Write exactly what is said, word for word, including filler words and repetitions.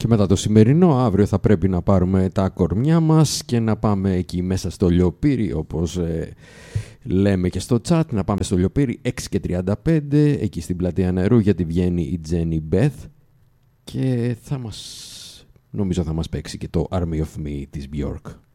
Και μετά το σημερινό, αύριο θα πρέπει να πάρουμε τα κορμιά μας και να πάμε εκεί μέσα στο Λιοπύρι, όπως ε, λέμε και στο chat, να πάμε στο Λιοπύρι έξι και τριάντα πέντε, εκεί στην πλατεία Νερού, γιατί βγαίνει η Τζένι Μπεθ και θα μας, νομίζω θα μας παίξει και το Army of Me της Björk.